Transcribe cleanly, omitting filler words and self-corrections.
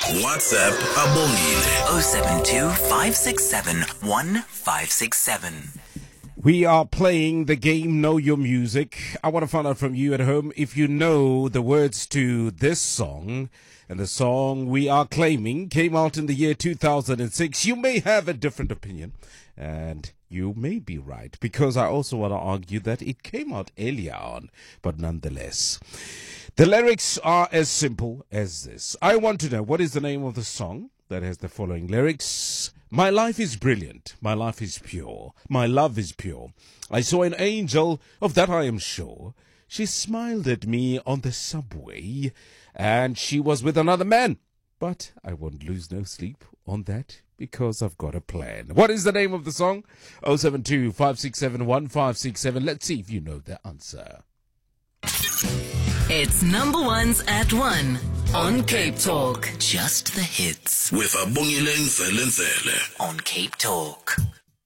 WhatsApp Abongile. 072 567 1567. We are playing the game Know Your Music. I want to find out from you at home if you know the words to this song. And the song we are claiming came out in the year 2006. You may have a different opinion. And you may be right, because I also want to argue that it came out earlier on. But nonetheless, the lyrics are as simple as this. I want to know, what is the name of the song that has the following lyrics? My life is brilliant. My life is pure. My love is pure. I saw an angel, of that I am sure. She smiled at me on the subway, and she was with another man. But I won't lose no sleep on that, because I've got a plan. What is the name of the song? 072 567 1567. Let's see if you know the answer. It's number ones at 1 on Cape Talk. Just the hits With Abongile Nzele Nzele. on Cape Talk.